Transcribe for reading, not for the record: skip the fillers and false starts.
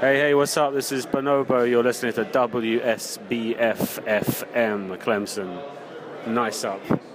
Hey, what's up? This is Bonobo. You're listening to WSBF FM, Clemson. Nice up.